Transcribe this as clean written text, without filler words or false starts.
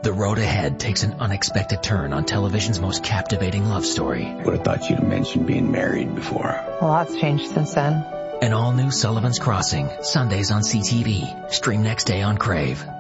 The road ahead takes an unexpected turn on television's most captivating love story. Would have thought you'd mentioned being married before. A lot's changed since then. An all-new Sullivan's Crossing, Sundays on CTV. Stream next day on Crave.